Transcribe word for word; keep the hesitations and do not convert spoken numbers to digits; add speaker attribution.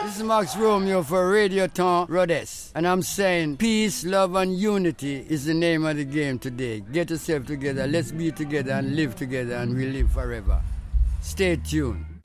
Speaker 1: This is Max Romeo for Radio Ton Rhodes. And I'm saying peace, love, and unity is the name of the game today. Get yourself together, let's be together and live together, and we live forever. Stay tuned.